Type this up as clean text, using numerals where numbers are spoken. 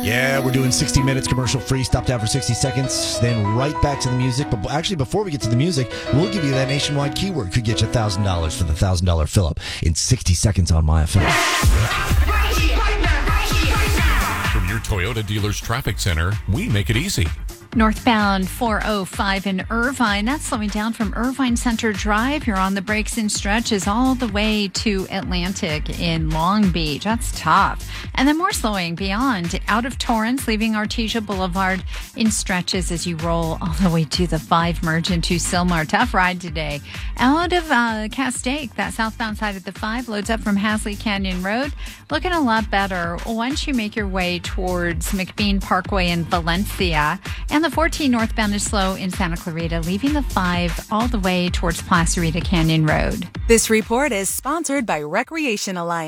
Yeah, we're doing 60 minutes commercial free. Stopped out for 60 seconds, then right back to the music. But actually, before we get to the music, we'll give you that nationwide keyword. Could get you $1,000 for the $1,000 fill-up in 60 seconds on My FM. From your Toyota dealer's traffic center, we make it easy. Northbound 405 in Irvine. That's slowing down from Irvine Center Drive. You're on the brakes in stretches all the way to Atlantic in Long Beach. That's tough. And then more slowing beyond out of Torrance, leaving Artesia Boulevard in stretches as you roll all the way to the 5 merge into Sylmar. Tough ride today. Out of Castaic, that southbound side of the 5 loads up from Hasley Canyon Road. Looking a lot better once you make your way towards McBean Parkway in Valencia. And the 14 northbound is slow in Santa Clarita, leaving the 5 all the way towards Placerita Canyon Road. This report is sponsored by Recreation Alliance.